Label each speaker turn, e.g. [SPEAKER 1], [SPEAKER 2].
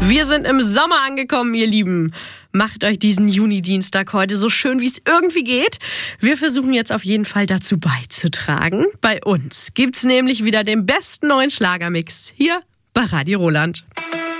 [SPEAKER 1] Wir sind im Sommer angekommen, ihr Lieben. Macht euch diesen Juni-Dienstag heute so schön, wie es irgendwie geht. Wir versuchen jetzt auf jeden Fall dazu beizutragen. Bei uns gibt's nämlich wieder den besten neuen Schlagermix hier bei Radio Roland.